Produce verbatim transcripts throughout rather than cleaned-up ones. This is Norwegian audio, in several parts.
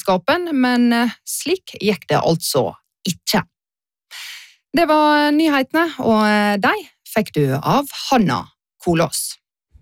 beredskapen, men slik gikk det altså ikke. Det var nyhetene, og de fikk du av Hanna Kolås.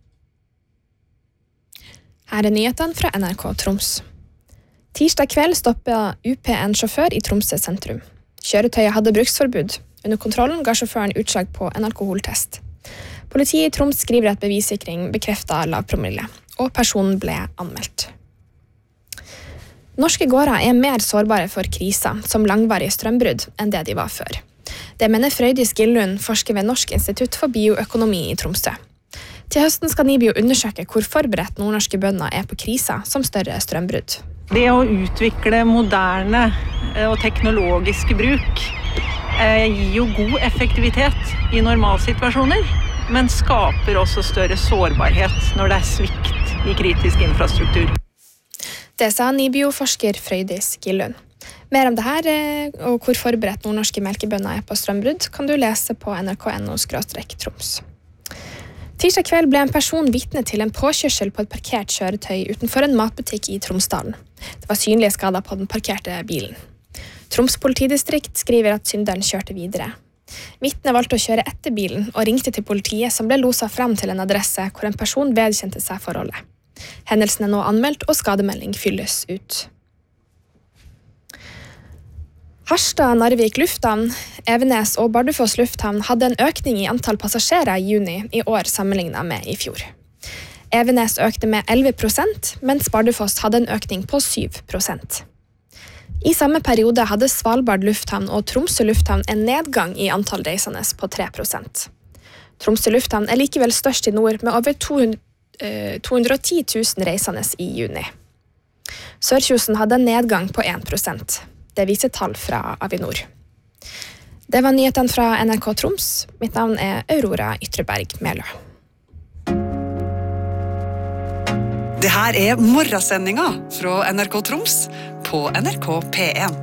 Her er nyhetene fra N R K Troms. Tirsdag kveld stoppet U P en sjåfør i Tromsø sentrum. Kjøretøyet hadde bruksforbud. Under kontrollen ga sjåføren utslag på en alkoholtest. Politiet i Troms skriver at bevissikring bekreftet lav promille, og personen ble anmeldt. Norske gårder er mer sårbare for kriser, som langvarige strømbrudd, enn det de var før. Det mener Frøydis Gillund, forsker ved Norsk institutt for bioøkonomi i Tromsø. Til høsten skal NIBIO undersøke hvor forberedt nordnorske bønder er på kriser som større strømbrudd. Det å utvikle moderne og teknologiske bruk gir jo god effektivitet i normalsituasjoner, men skaper også større sårbarhet når det er svikt i kritisk infrastruktur. Det sa NIBIO-forsker Frøydis Gillund. Mer om det her og hvor forberedt nordnorske melkebønder er på strømbrudd kan du lese på n r k punktum n o skråstrek troms. Tirsdag kveld ble en person vitne til en påkjørsel på et parkert kjøretøy utenfor en matbutikk i Tromsdalen. Det var synlige skader på den parkerte bilen. Troms politidistrikt skriver at synderen kjørte videre. Vitnet valgte å kjøre etter bilen og ringte til politiet, som ble loset frem til en adresse hvor en person vedkjente seg forholdet. Hendelsen er nå anmeldt, og skademelding fylles ut. Harstad, Narvik lufthavn, Evenes og Bardufoss lufthavn hadde en økning i antall passasjerer i juni i år sammenlignet med i fjor. Evenes økte med elleve prosent, mens Bardufoss hadde en økning på syv prosent. I samme periode hadde Svalbard lufthavn og Tromsø lufthavn en nedgang i antall reisende på tre prosent. Tromsø lufthavn er likevel størst i nord med over to hundre og ti tusen reisende i juni. Sørkjosen hadde en nedgang på én prosent. Det viser tall fra Avinor. Det var nyhetene fra N R K Troms. Mitt navn er Aurora Ytreberg Melø. Det her er morgensendinga fra N R K Troms på N R K P en.